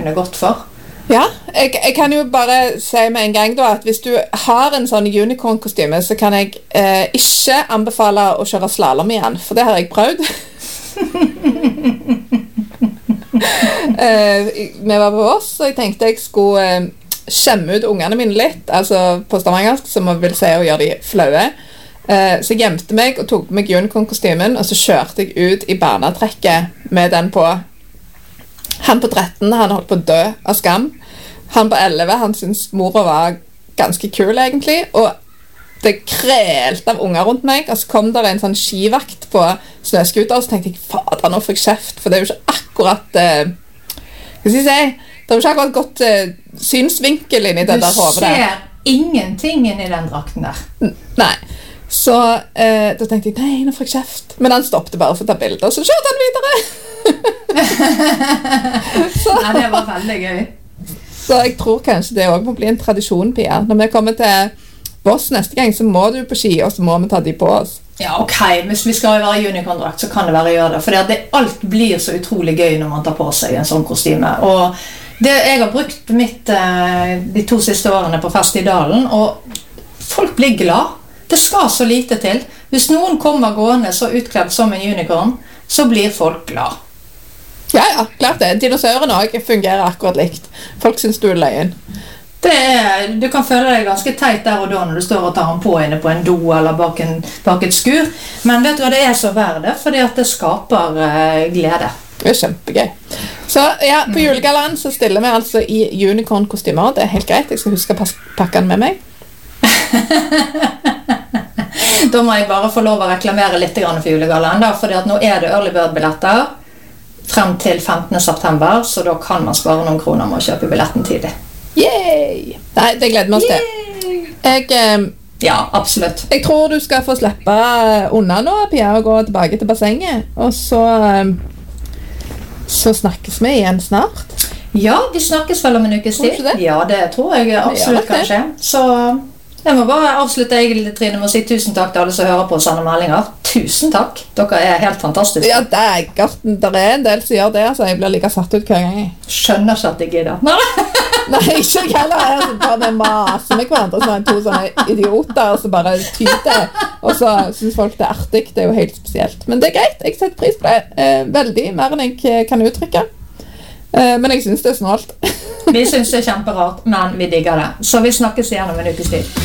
kunne gått for. Ja, jeg kan jo bare si med en gang da, at hvis du har en sånn unicorn-kostyme, så kan jeg ikke anbefale å kjøre slalom igjen, for det har jeg prøvd. Vi var på Voss, og jeg tenkte jeg skulle skjemme ut ungene mine litt, altså på stavangersk, som man vil se og gjøre de flaue. Så jeg gjemte meg og tok meg unicorn-kostymen, og så kjørte jeg ut i barnetrekket med den på. Han på 13, han holdt på å dø av skam. Han på 11, han syntes mora var ganske kul egentlig, og det krelte av unger rundt meg, og så kom der en sånn skivakt på snøskuter, og så tenkte jeg, fader, nå får jeg kjeft, for det er jo ikke akkurat, hva skal jeg si, det er jo ikke akkurat godt synsvinkel inn i det der hovedet der. Du ser ingenting inn i den drakten der. Nei. Så da tenkte jeg, nei, nå får jeg kjeft. Men han stoppte bare for å ta bilder, så kjørte han videre. Nei, det var veldig gøy. Så jeg tror kanskje det også må bli en tradisjon, Pia. Når vi kommer til Voss neste gang, så må du på ski, og så må vi ta de på oss. Ja, ok. Hvis vi skal være i unikondrakt, så kan det være å gjøre det. For alt blir så utrolig gøy når man tar på seg en sånn kostyme. Og jeg har brukt de 2 siste årene på fest i Dalen, og folk blir glad. Det skal så lite til. Hvis noen kommer gående så utkledd som en unicorn, så blir folk glad. Ja, klart det. Dinosaurene også fungerer akkurat likt. Folk synes du er løyen. Du kan føle deg ganske teit der og da når du står og tar han på inne på en do eller bak et skur. Men vet du hva, det er så verdt det, fordi at det skaper glede. Det er kjempegøy. Så ja, på julegallaen så stiller vi altså i unicorn-kostymer. Det er helt greit. Jeg skal huske å pakke den med meg. Da må jeg bare få lov å reklamere litt for julegallaen da, fordi at nå er det early bird-billetter frem til 15. september, så da kan man spare noen kroner med å kjøpe billetten tidlig. Yay! Nei, det gleder vi oss til. Ja, absolutt. Jeg tror du skal få slippe unna nå, Pia, og gå tilbake til bassenget, og så snakkes vi igjen snart. Ja, vi snakkes vel om en ukes tid. Tror du det? Ja, det tror jeg absolutt kanskje. Så jeg må bare avslutte egentlig, Trine, med å si tusen takk til alle som hører på og sender meldinger. Tusen takk. Dere er helt fantastiske. Ja, det er en del som gjør det, så jeg blir like satt ut hver gang. Skjønner ikke at jeg gidder. Nei, ikke jeg heller. Jeg bare med masse med hverandre, så er det 2 sånne idioter, og så bare tyter. Og så synes folk det er artig. Det er jo helt spesielt. Men det er greit. Jeg setter pris på det. Veldig mer enn jeg kan uttrykke. Men jeg synes det er snålt. Vi synes det er kjemperart, men vi digger det. Så vi snakkes igjen om en ukes tid.